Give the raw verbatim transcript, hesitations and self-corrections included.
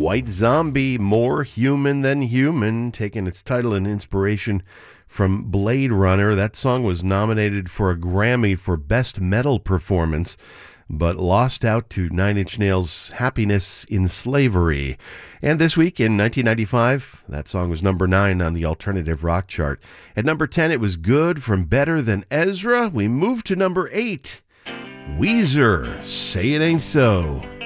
White Zombie, More Human Than Human, taking its title and inspiration from Blade Runner. That song was nominated for a Grammy for Best Metal Performance, but lost out to Nine Inch Nails' Happiness in Slavery. And this week in nineteen ninety-five, that song was number nine on the alternative rock chart. At number ten, it was Good from Better Than Ezra. We moved to number eight. Weezer, Say It Ain't So.